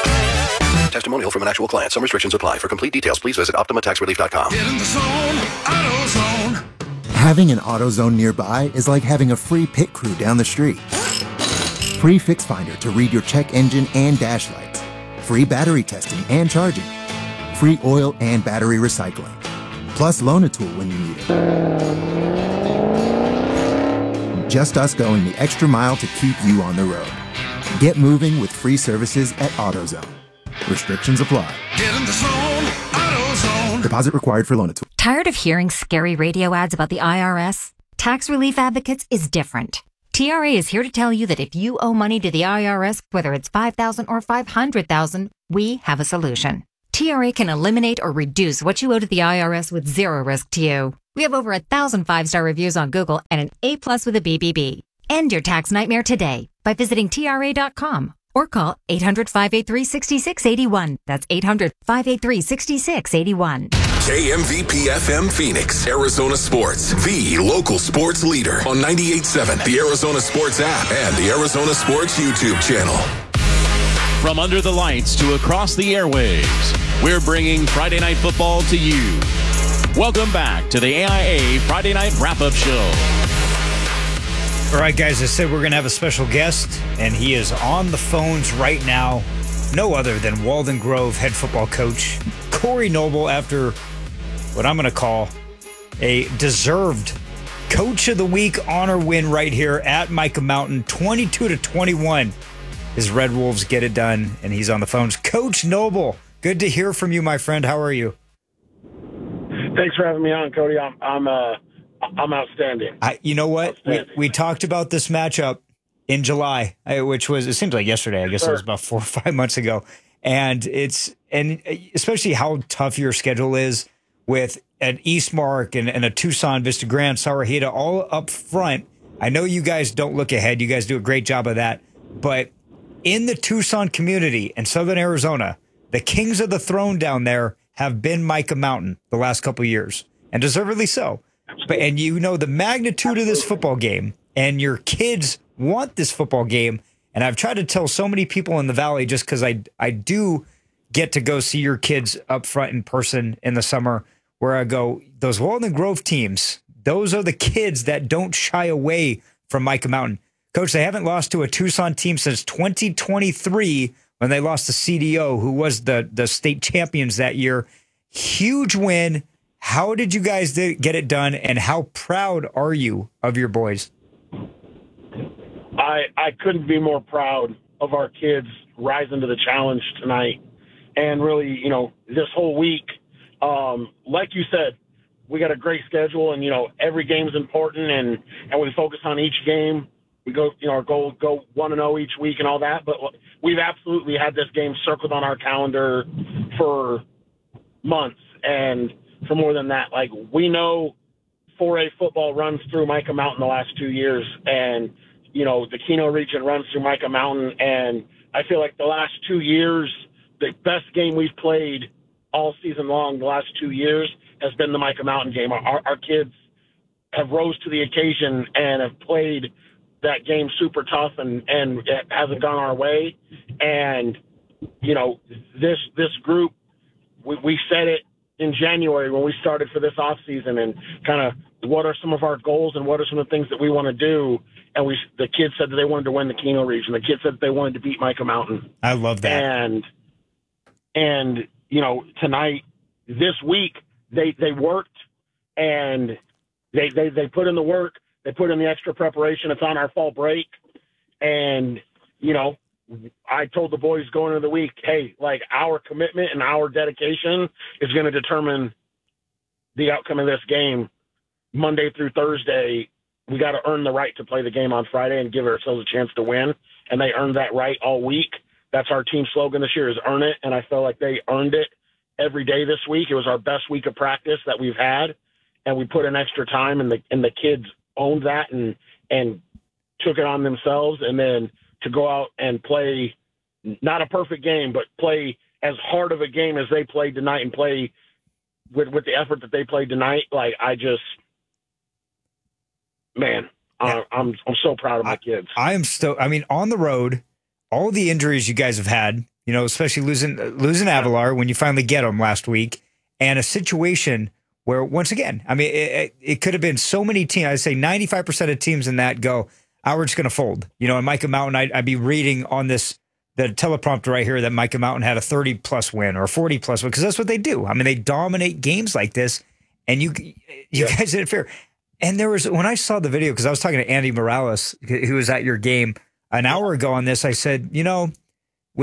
Testimonial from an actual client. Some restrictions apply. For complete details, please visit Optima Tax Relief dot com.
Get in the zone, AutoZone.
Having an AutoZone nearby is like having a free pit crew down the street. Free Fix Finder to read your check engine and dash lights. Free battery testing and charging. Free oil and battery recycling. Plus loan a tool when you need it. Just us going the extra mile to keep you on the road. Get moving with free services at AutoZone. Restrictions apply.
Get in the zone.
Deposit required for loan.
Tired of hearing scary radio ads about the I R S? Tax Relief Advocates is different. T R A is here to tell you that if you owe money to the I R S, whether it's five thousand dollars or five hundred thousand dollars, we have a solution. T R A can eliminate or reduce what you owe to the I R S with zero risk to you. We have over a thousand five-star reviews on Google and an A plus with a B B B. End your tax nightmare today by visiting T R A dot com or call eight hundred, five eight three, six six eight one. That's eight hundred, five eight three, six six eight one.
K M V P F M Phoenix, Arizona Sports, the local sports leader on ninety-eight point seven, the Arizona Sports app, and the Arizona Sports YouTube channel.
From under the lights to across the airwaves, we're bringing Friday Night Football to you. Welcome back to the A I A Friday Night Wrap-Up Show.
All right, guys, I said we're going to have a special guest, and he is on the phones right now. No other than Walden Grove head football coach Corey Noble, after what I'm going to call a deserved Coach of the Week honor win right here at Micah Mountain, twenty-two to twenty-one. His Red Wolves get it done, and he's on the phones. Coach Noble, good to hear from you, my friend. How are you?
Thanks for having me on, Cody. I'm I'm uh I'm outstanding.
I, you know what? We, we talked about this matchup in July, which was, it seems like yesterday. I guess sure. It was about four or five months ago. And it's, and especially how tough your schedule is with an Eastmark and, and a Tucson, Vista Grande, Sarahita all up front. I know you guys don't look ahead. You guys do a great job of that. But in the Tucson community in Southern Arizona, the kings of the throne down there have been Micah Mountain the last couple of years, and deservedly so. But and you know the magnitude of this football game, and your kids want this football game. And I've tried to tell so many people in the Valley, just because I I do get to go see your kids up front in person in the summer, where I go, those Walden Grove teams, those are the kids that don't shy away from Micah Mountain. Coach, they haven't lost to a Tucson team since twenty twenty-three when they lost to C D O, who was the, the state champions that year. Huge win. How did you guys get it done, and how proud are you of your boys?
I I couldn't be more proud of our kids rising to the challenge tonight. And really, you know, this whole week, um, like you said, we got a great schedule, and, you know, every game's important, and, and we focus on each game. We go, you know, our goal go one and zero each week and all that. But we've absolutely had this game circled on our calendar for months, and for more than that. Like, we know four A football runs through Micah Mountain the last two years, and you know the Keno region runs through Micah Mountain, and I feel like the last two years, the best game we've played all season long, the last two years, has been the Micah Mountain game. Our, our kids have rose to the occasion and have played that game super tough, and, and it hasn't gone our way. And, you know, this this group, we, we said it in January when we started for this off season, and kind of what are some of our goals and what are some of the things that we want to do. And we, the kids said that they wanted to win the Keno region. The kids said that they wanted to beat Micah Mountain.
I love that.
And, and, you know, tonight, this week, they, they worked, and they, they, they put in the work. They put in the extra preparation. It's on our fall break. And, you know, I told the boys going into the week, hey, like, our commitment and our dedication is going to determine the outcome of this game Monday through Thursday. We got to earn the right to play the game on Friday and give ourselves a chance to win. And they earned that right all week. That's our team slogan this year, is earn it. And I felt like they earned it every day this week. It was our best week of practice that we've had. And we put in extra time, and the, and the kids owned that and, and took it on themselves. And then to go out and play not a perfect game, but play as hard of a game as they played tonight, and play with, with the effort that they played tonight. Like, I just, man, yeah. I, I'm, I'm so proud of my kids.
I am still, I mean, on the road, all the injuries you guys have had, you know, especially losing, losing Avalar when you finally get them last week, and a situation where, once again, I mean, it, it could have been so many teams. I'd say ninety-five percent of teams in that go, oh, we're just going to fold. You know, in Micah Mountain, I'd, I'd be reading on this, the teleprompter right here, that Micah Mountain had a thirty plus win or forty plus win, because that's what they do. I mean, they dominate games like this, and you you yeah. guys did it fair. And there was, when I saw the video, because I was talking to Andy Morales, who was at your game an hour ago on this, I said, you know, when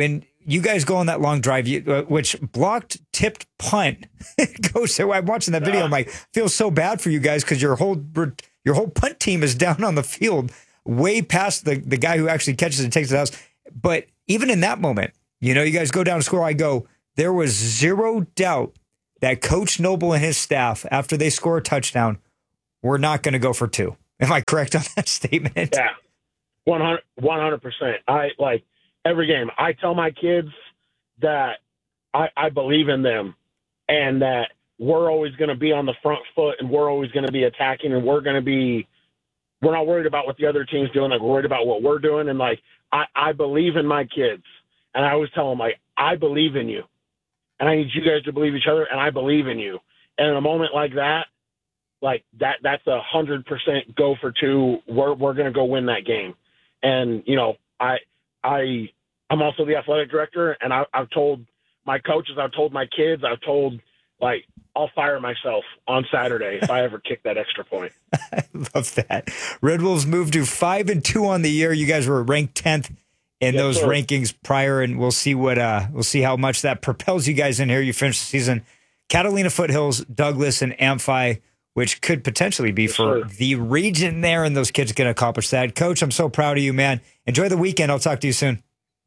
you guys go on that long drive, you, uh, which blocked, tipped punt goes. So I'm watching that video. I'm like, feel so bad for you guys because your whole your whole punt team is down on the field, way past the the guy who actually catches it and takes it out. But even in that moment, you know, you guys go down and score. I go, there was zero doubt that Coach Noble and his staff, after they score a touchdown, we're not going to go for two. Am I correct on that statement?
Yeah, one hundred percent. I like every game. I tell my kids that I, I believe in them and that we're always going to be on the front foot and we're always going to be attacking and we're going to be, we're not worried about what the other team's doing. Like, we're worried about what we're doing. And like, I, I believe in my kids. And I always tell them, like, I believe in you. And I need you guys to believe each other, and I believe in you. And in a moment like that, like that, that's a hundred percent go for two. We're we're gonna go win that game. And you know, I I I'm also the athletic director, and I, I've told my coaches, I've told my kids, I've told like I'll fire myself on Saturday if I ever kick that extra point.
I love that. Red Wolves moved to five and two on the year. You guys were ranked tenth in yes, those sir. rankings prior, and we'll see what uh we'll see how much that propels you guys in here. You finish the season, Catalina Foothills, Douglas, and Amphi, which could potentially be yes, for sir. the region there, and those kids can accomplish that. Coach, I'm so proud of you, man. Enjoy the weekend. I'll talk to you soon.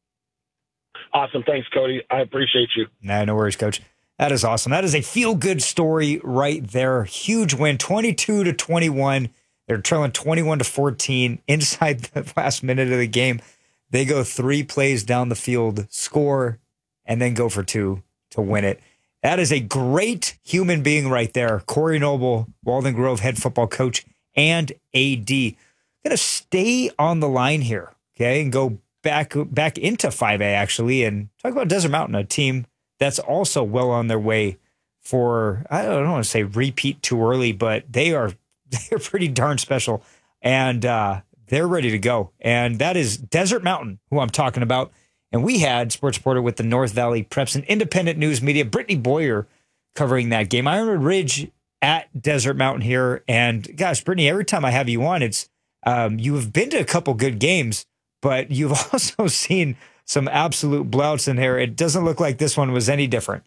Awesome. Thanks, Cody. I appreciate you.
Nah, no worries, Coach. That is awesome. That is a feel-good story right there. Huge win, twenty-two to twenty-one. They're trailing twenty-one to fourteen inside the last minute of the game. They go three plays down the field, score, and then go for two to win it. That is a great human being right there. Corey Noble, Walden Grove head football coach and A D. Going to stay on the line here, okay, and go back back into five A, actually, and talk about Desert Mountain, a team that's also well on their way for, I don't want to say repeat too early, but they are they're pretty darn special. And uh, they're ready to go. And that is Desert Mountain, who I'm talking about. And we had sports reporter with the North Valley Preps and Independent News Media, Brittany Boyer, covering that game. Ironwood Ridge at Desert Mountain here. And gosh, Brittany, every time I have you on, it's um, you have been to a couple good games, but you've also seen some absolute blouts in here. It doesn't look like this one was any different.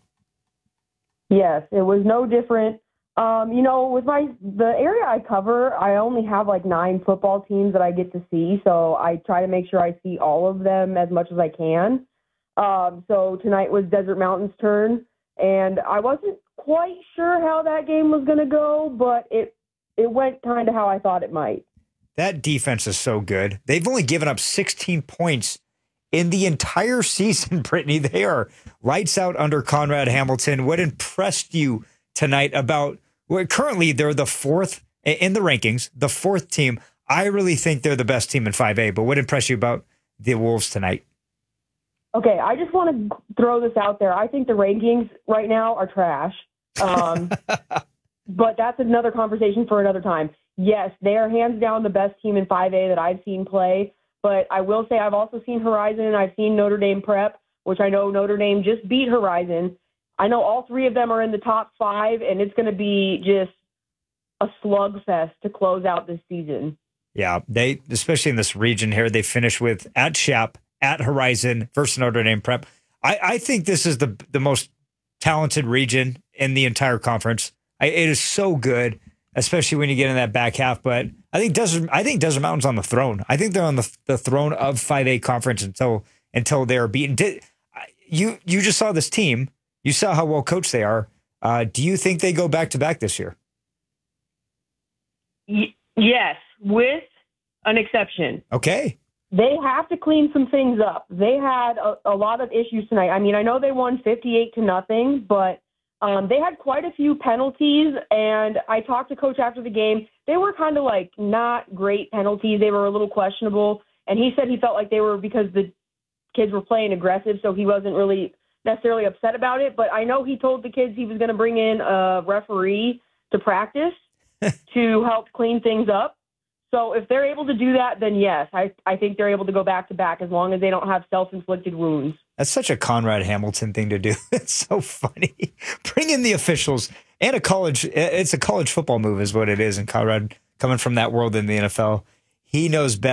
Yes, it was no different. Um, you know, with my the area I cover, I only have like nine football teams that I get to see, so I try to make sure I see all of them as much as I can. Um, so tonight was Desert Mountain's turn, and I wasn't quite sure how that game was going to go, but it it went kind of how I thought it might.
That defense is so good. They've only given up sixteen points in the entire season, Brittany. They are lights out under Conrad Hamilton. What impressed you tonight about, well, currently they're the fourth in the rankings, the fourth team. I really think they're the best team in five A, but what impressed you about the Wolves tonight?
Okay, I just want to throw this out there. I think the rankings right now are trash. Um, but that's another conversation for another time. Yes, they are hands down the best team in five A that I've seen play. But I will say I've also seen Horizon and I've seen Notre Dame Prep, which I know Notre Dame just beat Horizon. I know all three of them are in the top five, and it's going to be just a slugfest to close out this season.
Yeah, they, especially in this region here, they finish with at Shap, at Horizon versus Notre Dame Prep. I, I think this is the the most talented region in the entire conference. I, it is so good, especially when you get in that back half. But I think Desert, I think Desert Mountain's on the throne. I think they're on the, the throne of five A conference until until they're beaten. Did, you you just saw this team. You saw how well coached they are. Uh, do you think they go back to back this year?
Y- yes, with an exception.
Okay.
They have to clean some things up. They had a, a lot of issues tonight. I mean, I know they won fifty-eight to nothing, but um, they had quite a few penalties. And I talked to Coach after the game. They were kind of like not great penalties. They were a little questionable. And he said he felt like they were because the kids were playing aggressive, so he wasn't really necessarily upset about it. But I know he told the kids he was going to bring in a referee to practice to help clean things up. So if they're able to do that, then yes, I, I think they're able to go back to back as long as they don't have self-inflicted wounds.
That's such a Conrad Hamilton thing to do. It's so funny. Bring in the officials and a college. It's a college football move is what it is. And Conrad, coming from that world in the N F L, he knows best.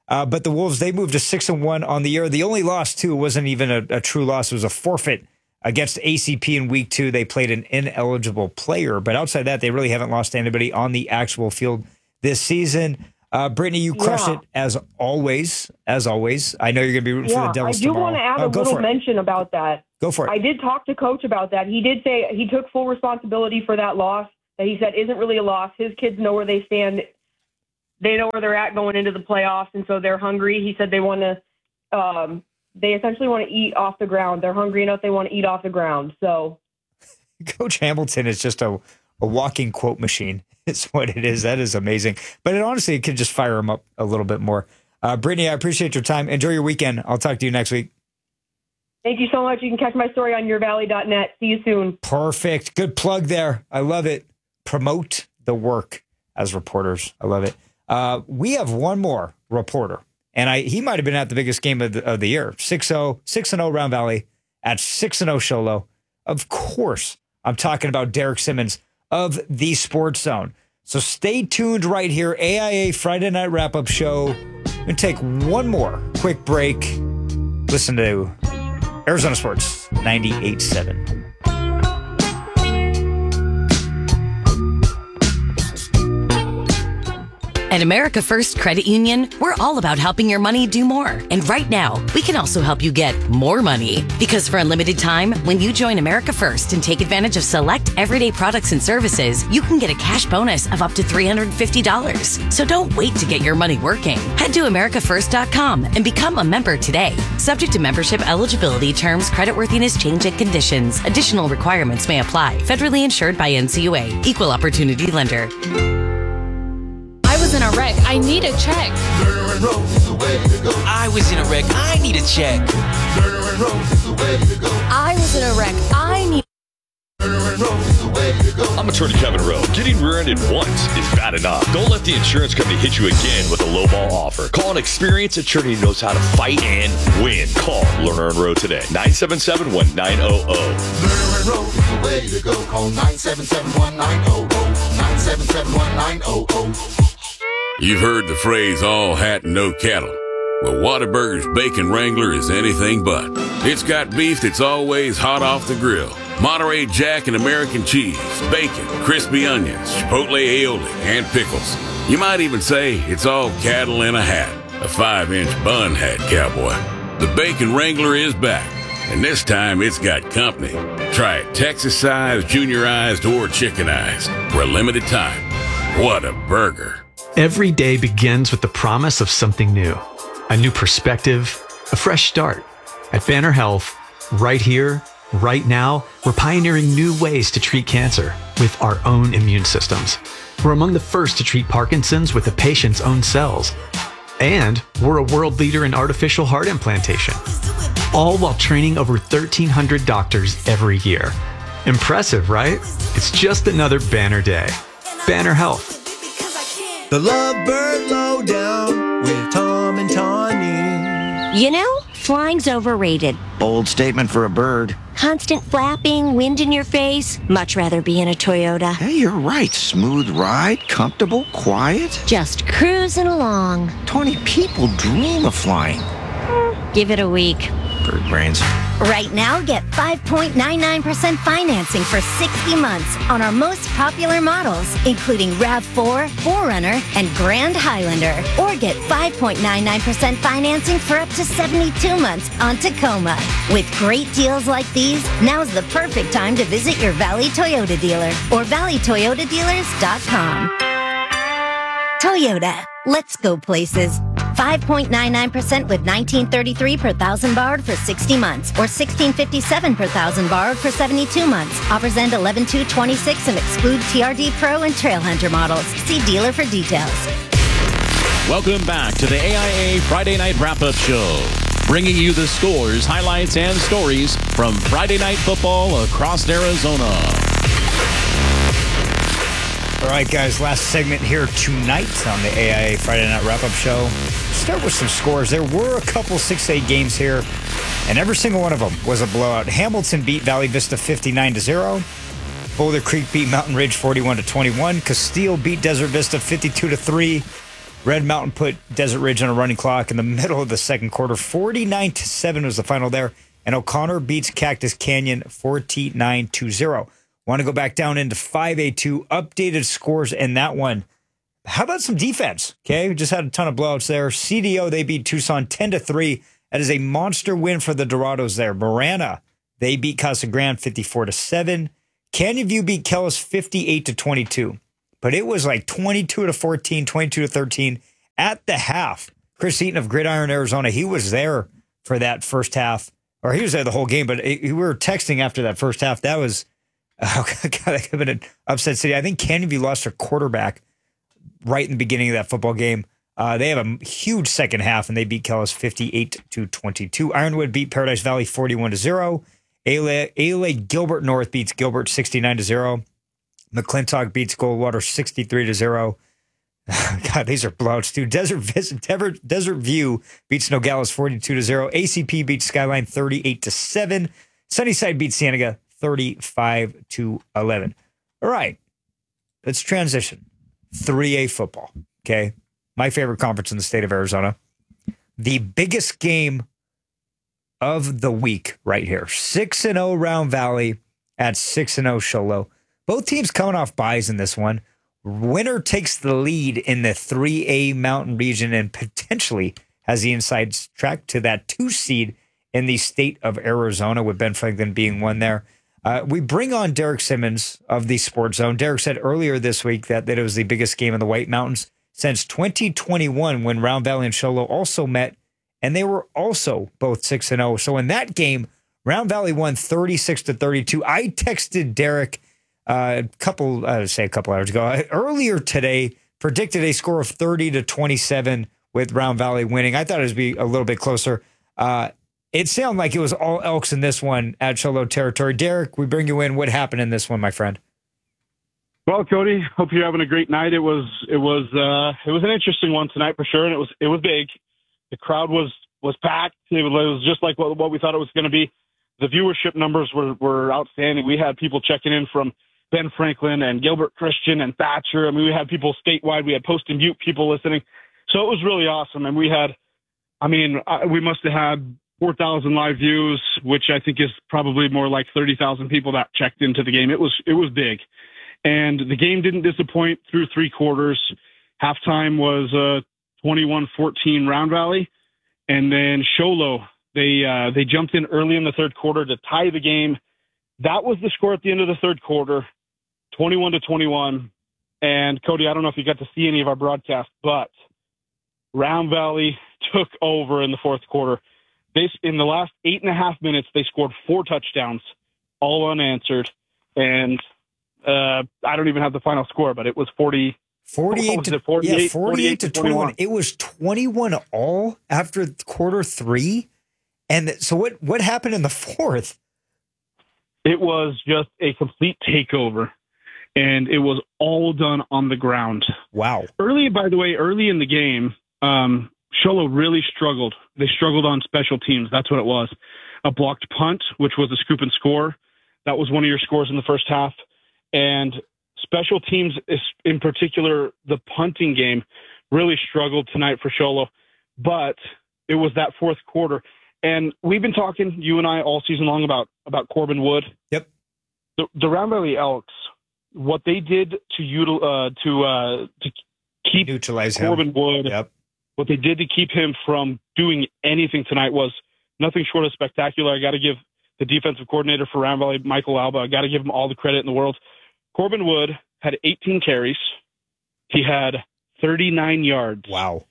Uh, but the Wolves, they moved to six and one on the year. The only loss, too, wasn't even a, a true loss. It was a forfeit against A C P in week two. They played an ineligible player. But outside that, they really haven't lost anybody on the actual field this season. Uh, Brittany, you crushed
Yeah.
it as always. As always. I know you're going to be rooting
Yeah,
for the Devils
I do
tomorrow.
want to add
Oh,
a
go
little
for it.
mention about that.
Go for it.
I did talk to Coach about that. He did say he took full responsibility for that loss that he said isn't really a loss. His kids know where they stand. They know where they're at going into the playoffs, and so they're hungry. He said they want to um, – they essentially want to eat off the ground. They're hungry enough they want to eat off the ground. So
Coach Hamilton is just a, a walking quote machine. It's what it is. That is amazing. But it honestly, it could just fire him up a little bit more. Uh, Brittany, I appreciate your time. Enjoy your weekend. I'll talk to you next week.
thank you so much. You can catch my story on your valley dot net. See you soon.
Perfect. Good plug there. I love it. Promote the work as reporters. I love it. Uh, we have one more reporter, and I he might have been at the biggest game of the, of the year. six oh, six and oh Round Valley at six and oh Sholo. Of course, I'm talking about Derek Simmons of the Sports Zone. So stay tuned right here. A I A Friday Night Wrap-Up Show. We're going to take one more quick break. Listen to Arizona Sports ninety-eight point seven.
At America First Credit Union, we're all about helping your money do more. And right now, we can also help you get more money. Because for a limited time, when you join America First and take advantage of select everyday products and services, you can get a cash bonus of up to three hundred fifty dollars. So don't wait to get your money working. Head to america first dot com and become a member today. Subject to membership eligibility, terms, creditworthiness, change, and conditions. Additional requirements may apply. Federally insured by N C U A. Equal Opportunity Lender.
I was in a wreck. I need a check.
I was in a wreck. I need a check.
I was in a wreck. I need.
I'm attorney Kevin Rowe. Getting rear-ended once is bad enough. Don't let the insurance company hit you again with a lowball offer. Call an experienced attorney who knows how to fight and win. Call Lerner and Rowe today. nine seven seven, one nine zero zero.
Lerner and Rowe is the way to go. Call nine seven seven, one nine zero zero. nine seven seven, one nine zero zero.
You've heard the phrase, all hat and no cattle. Well, Whataburger's Bacon Wrangler is anything but. It's got beef that's always hot off the grill. Monterey Jack and American cheese, bacon, crispy onions, chipotle aioli, and pickles. You might even say it's all cattle in a hat. A five-inch bun hat, cowboy. The Bacon Wrangler is back, and this time it's got company. Try it Texas-sized, juniorized, or chickenized for a limited time. What a burger.
Every day begins with the promise of something new. A new perspective, a fresh start. At Banner Health, right here, right now, we're pioneering new ways to treat cancer with our own immune systems. We're among the first to treat Parkinson's with a patient's own cells. And we're a world leader in artificial heart implantation. All while training over thirteen hundred doctors every year. Impressive, right? It's just another Banner day. Banner Health.
The Lovebird Lowdown with Tom and Tawny.
You know, flying's overrated.
Bold statement for a bird.
Constant flapping, wind in your face. Much rather be in a Toyota.
Hey, you're right. Smooth ride, comfortable, quiet.
Just cruising along.
Tawny, people dream of flying.
Give it a week.
Bird brains.
Right now, get five point nine nine percent financing for sixty months on our most popular models, including RAV four, four runner, and Grand Highlander. Or get five point nine nine percent financing for up to seventy-two months on Tacoma. With great deals like these, now's the perfect time to visit your Valley Toyota dealer or valley toyota dealers dot com. Toyota, let's go places. five point nine nine percent with nineteen thirty-three per thousand borrowed for sixty months or sixteen fifty-seven per thousand borrowed for seventy-two months. Offers end eleven two twenty-six and exclude T R D Pro and Trailhunter models. See dealer for details.
Welcome back to the A I A Friday Night Wrap-Up Show, bringing you the scores, highlights, and stories from Friday Night Football across Arizona.
All right, guys, last segment here tonight on the A I A Friday Night Wrap-Up Show. Start with some scores. There were a couple six A games here, and every single one of them was a blowout. Hamilton beat Valley Vista fifty-nine to zero. Boulder Creek beat Mountain Ridge forty-one to twenty-one. Castile beat Desert Vista fifty-two to three. Red Mountain put Desert Ridge on a running clock in the middle of the second quarter. forty-nine to seven was the final there. And O'Connor beats Cactus Canyon forty-nine to zero. Want to go back down into five A two, updated scores in that one. How about some defense? Okay, we just had a ton of blowouts there. C D O, they beat Tucson ten to three. That is a monster win for the Dorados there. Marana, they beat Casa Grande fifty-four to seven. Canyon View beat Kellis fifty-eight to twenty-two. But it was like twenty-two to fourteen, twenty-two to thirteen at the half. Chris Eaton of Gridiron, Arizona, he was there for that first half. Or he was there the whole game, but it, we were texting after that first half. That was, oh God, that could have been an upset city. I think Canyon View lost their quarterback right in the beginning of that football game. Uh, they have a huge second half, and they beat Kellis fifty-eight to twenty-two. Ironwood beat Paradise Valley forty-one to zero. A L A Gilbert North beats Gilbert sixty-nine to zero. McClintock beats Goldwater sixty-three to zero. God, these are blowouts, too. Desert, Desert, Desert View beats Nogales forty-two to zero. A C P beats Skyline thirty-eight to seven. Sunnyside beats Cienega thirty-five to eleven. All right, let's transition. three A football, okay? My favorite conference in the state of Arizona. The biggest game of the week right here. six and oh Round Valley at six and oh Show Low. Both teams coming off buys in this one. Winner takes the lead in the three A Mountain region and potentially has the inside track to that two seed in the state of Arizona, with Ben Franklin being one there. Uh, we bring on Derek Simmons of the Sports Zone. Derek said earlier this week that, that it was the biggest game in the White Mountains since twenty twenty-one, when Round Valley and Show Low also met, and they were also both six and oh. So in that game, Round Valley won thirty-six to thirty-two. I texted Derek Uh, a couple, I would say a couple hours ago, earlier today, predicted a score of thirty to twenty-seven with Round Valley winning. I thought it would be a little bit closer. Uh, it sounded like it was all Elks in this one at Show Low territory. Derek, we bring you in. What happened in this one, my friend?
Well, Cody, hope you're having a great night. It was, it was, uh, it was an interesting one tonight for sure, and it was, it was big. The crowd was was packed. It was, it was just like what, what we thought it was going to be. The viewership numbers were were outstanding. We had people checking in from Ben Franklin and Gilbert Christian and Thatcher. I mean, we had people statewide. We had Post and Butte people listening. So it was really awesome. And we had, I mean, we must have had four thousand live views, which I think is probably more like thirty thousand people that checked into the game. It was, it was big. And the game didn't disappoint through three quarters. Halftime was uh, twenty-one fourteen Round Valley. And then Show Low, they, uh, they jumped in early in the third quarter to tie the game. That was the score at the end of the third quarter. twenty-one to twenty-one. And Cody, I don't know if you got to see any of our broadcasts, but Round Valley took over in the fourth quarter. They, in the last eight and a half minutes, they scored four touchdowns, all unanswered. And uh, I don't even have the final score, but it was forty.
forty-eight to,
forty-eight,
yeah, forty-eight to twenty-one. It was twenty-one all after quarter three. And so what, what happened in the fourth?
It was just a complete takeover, and it was all done on the ground.
Wow.
Early, by the way, early in the game, um, Show Low really struggled. They struggled on special teams. That's what it was. A blocked punt, which was a scoop and score. That was one of your scores in the first half. And special teams, in particular, the punting game, really struggled tonight for Show Low. But it was that fourth quarter. And we've been talking, you and I, all season long about, about Corbin Wood.
Yep.
The, the Round Valley Elks, what they did to util, uh, to uh, to keep
neutralize
Corbin
him.
Wood,
yep.
What they did to keep him from doing anything tonight was nothing short of spectacular. I got to give the defensive coordinator for Round Valley, Michael Alba, I got to give him all the credit in the world. Corbin Wood had eighteen carries. He had thirty-nine yards.
Wow.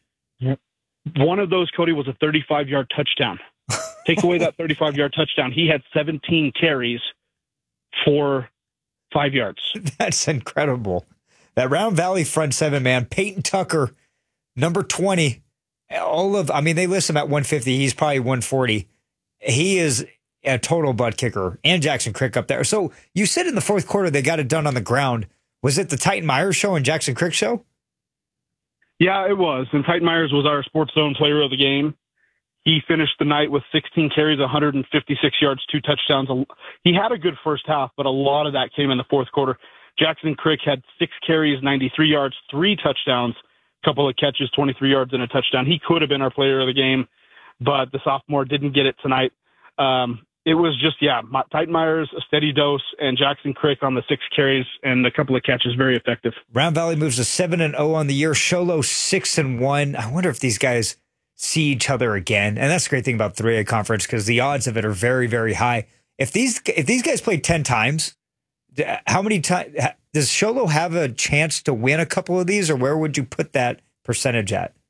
One of those, Cody, was a thirty-five-yard touchdown. Take away that thirty-five-yard touchdown. He had seventeen carries for five yards.
That's incredible. That Round Valley front seven, man. Peyton Tucker, number twenty. All of, I mean, they list him at one fifty. He's probably one forty. He is a total butt kicker. And Jackson Crick up there. So you said in the fourth quarter they got it done on the ground. Was it the Titan Myers show and Jackson Crick show?
Yeah, it was. And Titan Myers was our Sports Zone player of the game. He finished the night with sixteen carries, one hundred fifty-six yards, two touchdowns. He had a good first half, but a lot of that came in the fourth quarter. Jackson Crick had six carries, ninety-three yards, three touchdowns couple of catches, twenty-three yards and a touchdown. He could have been our player of the game, but the sophomore didn't get it tonight. Um, it was just, yeah, Titan Myers, a steady dose, and Jackson Crick on the six carries and a couple of catches, very effective.
Round Valley moves to seven and oh on the year. Sholo six and one. I wonder if these guys see each other again. And that's the great thing about three A conference, because the odds of it are very, very high. If these if these guys play ten times, how many times does Sholo have a chance to win a couple of these, or where would you put that percentage at?